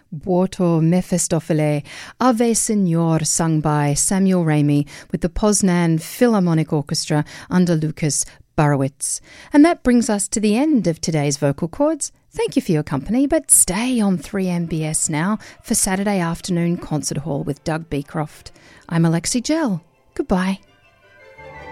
Vuoto Mefistofele, Ave Signor, sung by Samuel Ramey with the Poznan Philharmonic Orchestra under Lucas Burowitz. And that brings us to the end of today's Vocal Chords. Thank you for your company, but stay on 3MBS now for Saturday afternoon concert hall with Doug Beecroft. I'm Alexi Gell. Goodbye.